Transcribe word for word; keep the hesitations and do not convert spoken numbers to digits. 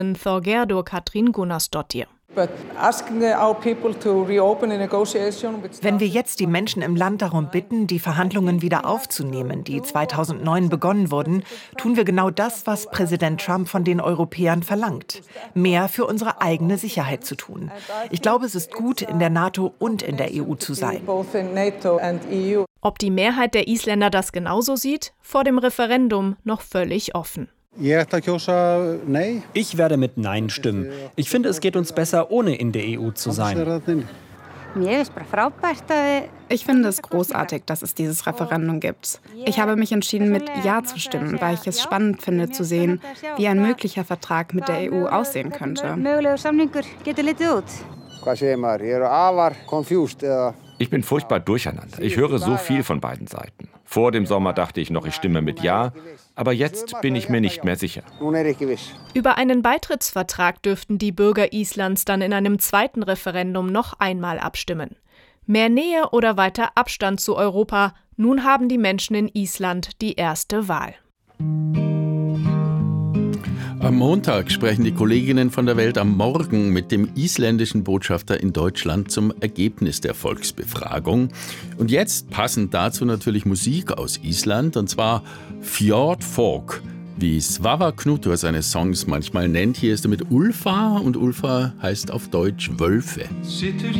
Þorgerður Katrín Gunnarsdóttir. Wenn wir jetzt die Menschen im Land darum bitten, die Verhandlungen wieder aufzunehmen, die zweitausendneun begonnen wurden, tun wir genau das, was Präsident Trump von den Europäern verlangt: mehr für unsere eigene Sicherheit zu tun. Ich glaube, es ist gut, in der NATO und in der E U zu sein. Ob die Mehrheit der Isländer das genauso sieht, vor dem Referendum noch völlig offen. Ich werde mit Nein stimmen. Ich finde, es geht uns besser, ohne in der E U zu sein. Ich finde es großartig, dass es dieses Referendum gibt. Ich habe mich entschieden, mit Ja zu stimmen, weil ich es spannend finde zu sehen, wie ein möglicher Vertrag mit der E U aussehen könnte. Ich bin furchtbar durcheinander. Ich höre so viel von beiden Seiten. Vor dem Sommer dachte ich noch, ich stimme mit Ja, aber jetzt bin ich mir nicht mehr sicher. Über einen Beitrittsvertrag dürften die Bürger Islands dann in einem zweiten Referendum noch einmal abstimmen. Mehr Nähe oder weiter Abstand zu Europa? Nun haben die Menschen in Island die erste Wahl. Am Montag sprechen die Kolleginnen von der Welt am Morgen mit dem isländischen Botschafter in Deutschland zum Ergebnis der Volksbefragung. Und jetzt passend dazu natürlich Musik aus Island, und zwar Fjord Folk, wie Svava Knútur seine Songs manchmal nennt. Hier ist er mit Ulfa, und Ulfa heißt auf Deutsch Wölfe. Sitter